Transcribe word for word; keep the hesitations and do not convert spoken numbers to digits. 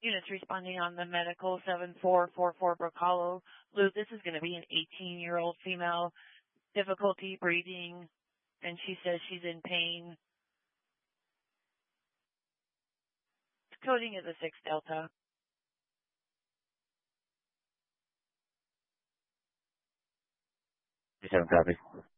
Units responding on the medical seven four four four Brocalo. Lou, this is going to be an eighteen-year-old female, difficulty breathing, and she says she's in pain. Coding is a six Delta. seven copy.